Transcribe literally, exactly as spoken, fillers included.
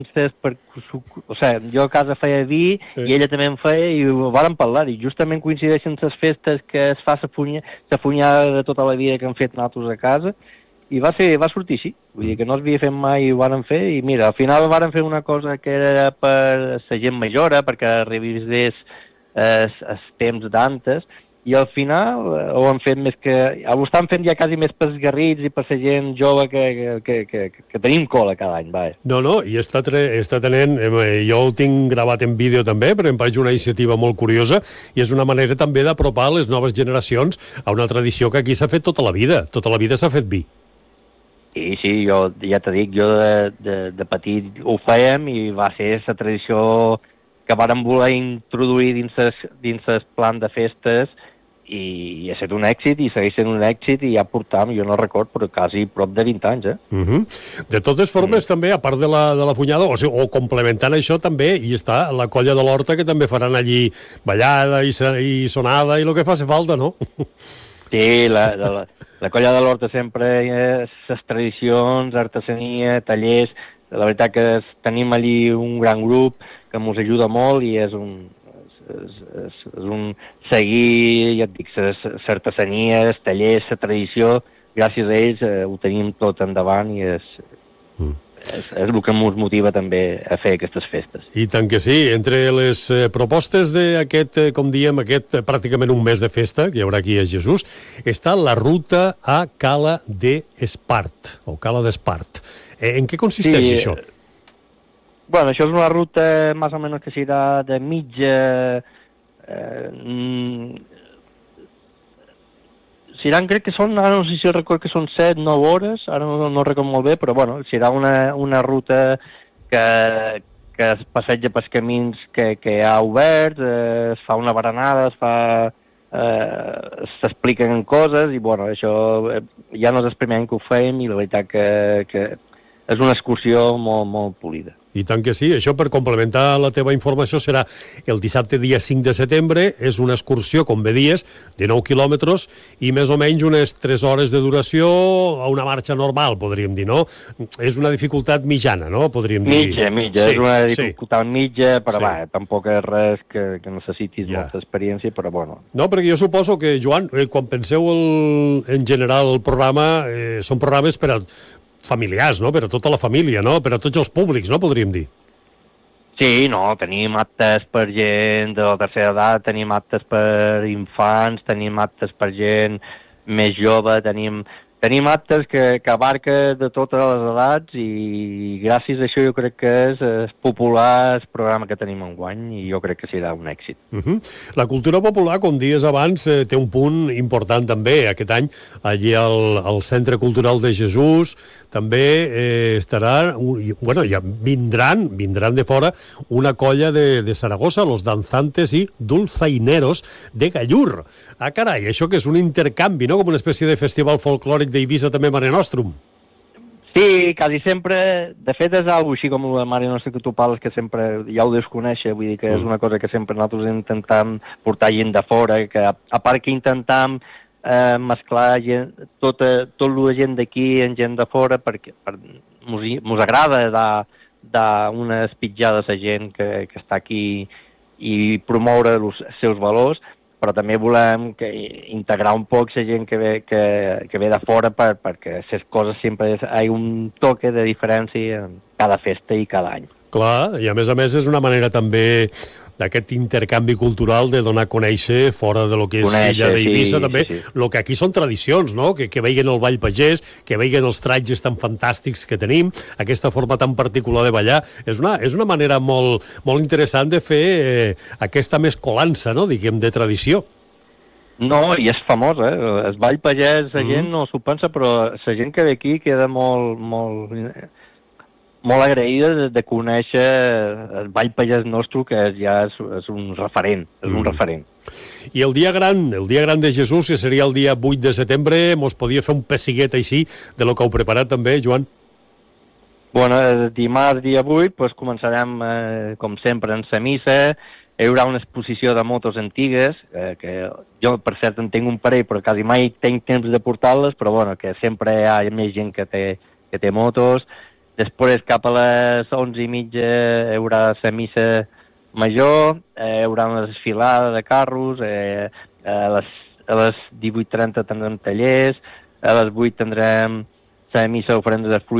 per, o sigui, jo a casa feia vi sí. I ella també en feia i ho vàrem parlar i justament coincideixen les festes que es fa la funyada de tota la vida que han fet nosaltres a casa i va, ser, va sortir així, vull dir que no es havia fet mai i ho vàrem fer i mira, al final vàrem fer una cosa que era per la gent majora perquè revisés els, els temps d'antes i al final ho han fet més que... Ho estan fent ja quasi més pels garrits i per la gent jove que, que, que, que, que tenim cola cada any, va. No, no, i està, està tenent... Jo ho tinc gravat en vídeo també, però em pareix una iniciativa molt curiosa i és una manera també d'apropar les noves generacions a una tradició que aquí s'ha fet tota la vida. Tota la vida s'ha fet vi. Sí, sí, jo ja t'he dit, jo de, de, de petit ho fèiem i va ser la tradició que vàrem voler introduir dins el dins plan de festes i ha estat un èxit i segueix sent un èxit i ja portam, jo no record, però quasi prop de vint anys, eh? Uh -huh. De totes formes, mm. també, a part de la, de la punyada, o, sigui, o complementant això també, hi està la colla de l'Horta, que també faran allí ballada i, i sonada i el que faci falta, no? Sí, la, la, la colla de l'Horta sempre, les tradicions, artesania, tallers, la veritat que tenim allí un gran grup que ens ajuda molt i és un... És, és, és un seguir, ja et dic, les artesanies, tallers, la tradició, gràcies a ells eh, ho tenim tot endavant i és, mm. és, és el que ens motiva també a fer aquestes festes. I tant que sí. Entre les eh, propostes d'aquest, eh, com diem, aquest eh, pràcticament un mes de festa, que hi haurà aquí a Jesús, està la ruta a Cala d'Espart, o Cala d'Espart. Eh, en què consisteix sí, això? Bueno, això és una ruta més o menys que serà de mitja... Eh, mm, seran, crec que són, ara no sé si record que són set, nou hores, ara no, no record molt bé, però bueno, serà una, una ruta que, que es passeja pels camins que, que hi ha oberts, eh, es fa una berenada, es fa... Eh, s'expliquen coses i bueno, això eh, ja no és el primer any que ho fem i la veritat que, que és una excursió molt, molt polida. I tant que sí. Això, per complementar la teva informació, serà el dissabte dia cinc de setembre. És una excursió, com bé dies, de nou quilòmetres i més o menys unes tres hores de duració a una marxa normal, podríem dir, no? És una dificultat mitjana, no? Podríem dir. Mitja, mitja. Sí, és una dificultat sí. mitja, però sí. va, tampoc és res que, que necessitis ja. molta experiència, però bueno. No, perquè jo suposo que, Joan, eh, quan penseu el, en general el programa, eh, són programes per a familiars, no? Per a tota la família, no? Per a tots els públics, no? Podríem dir. Sí, no, tenim actes per gent de la tercera edat, tenim actes per infants, tenim actes per gent més jove, tenim, tenim actes que, que abarca de totes les edats i gràcies a això jo crec que és, és popular el programa que tenim enguany i jo crec que serà un èxit. Uh-huh. La cultura popular, com dies abans, eh, té un punt important també. Aquest any, allí al, al Centre Cultural de Jesús, també eh, estarà, bueno, ja vindran, vindran de fora una colla de, de Saragossa, los danzantes i dulzaineros de Gallur. Ah, carai, això que és un intercanvi, no? Com una espècie de festival folclòric d'Eivissa també a Mare Nostrum. Sí, quasi sempre, de fet és alguna així com la Mare Nostrum que tu parles, que sempre ja ho desconeixes, vull dir que mm. és una cosa que sempre nosaltres intentem portar gent de fora, que a, a part que intentam eh, mesclar gent, tota, tot la gent d'aquí en gent de fora, perquè per, mos, mos agrada dar, dar una espitjada a la gent que, que està aquí i promoure els seus valors, però també volem que integrar un poc la gent que ve, que, que ve de fora per, perquè les coses sempre hi ha un toque de diferència en cada festa i cada any. Clar, i a més a més és una manera també d'aquest intercanvi cultural de donar a conèixer fora de lo que és conèixer, Illa d'Eivissa, sí, també, sí, sí. Lo que aquí són tradicions, no? Que, que veien el ball pagès, que veien els trajes tan fantàstics que tenim, aquesta forma tan particular de ballar. És una, és una manera molt, molt interessant de fer eh, aquesta mescolança, no? Diguem, de tradició. No, i és famós, eh? El ball pagès, la mm. gent no s'ho pensa, però la gent que ve aquí queda molt... molt... molt agraïda de, de conèixer el ball pagès nostre, que ja és, és un referent, és mm. un referent. I el dia gran, el dia gran de Jesús, que seria el dia vuit de setembre, mos podia fer un pessiguet així de lo que heu preparat també, Joan? Bueno, dimarts, dia vuit, pues, començarem, eh, com sempre, en la missa. Hi haurà una exposició de motos antigues, eh, que jo, per cert, en tinc un parell, però quasi mai tinc temps de portar-les, però bueno, que sempre hi ha més gent que té, que té motos. després cap a les onze i mitja hi haurà la missa major, eh, hi haurà una desfilada de carros, eh, a les, a les divuit trenta tindrem tallers, a les vuit tindrem la missa d'ofrenes de fruita